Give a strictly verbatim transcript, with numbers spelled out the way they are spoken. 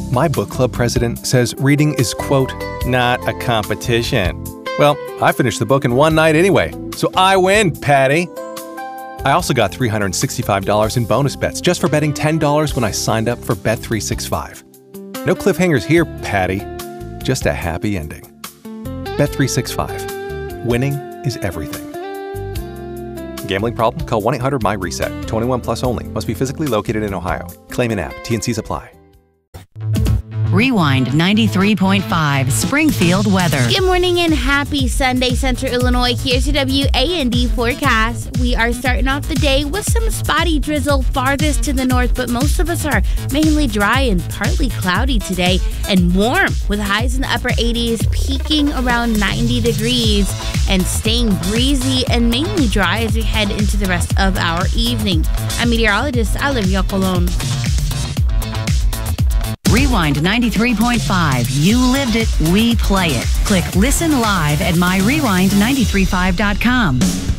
My book club president says reading is, quote, not a competition. Well, I finished the book in one night anyway, so I win, Patty. I also got three hundred sixty-five dollars in bonus bets just for betting ten dollars when I signed up for Bet three sixty-five. No cliffhangers here, Patty. Just a happy ending. Bet three sixty-five. Winning is everything. Gambling problem? Call one eight hundred M Y RESET. twenty-one plus only. Must be physically located in Ohio. Claim in app. T and Cs apply. Rewind ninety-three point five Springfield weather. Good morning and happy Sunday, Central Illinois. Here's your W A N D forecast. We are starting off the day with some spotty drizzle farthest to the north, but most of us are mainly dry and partly cloudy today and warm with highs in the upper eighties, peaking around ninety degrees and staying breezy and mainly dry as we head into the rest of our evening. I'm meteorologist Olivia Colon. Rewind ninety-three point five. You lived it, we play it. Click listen live at my rewind nine three five dot com.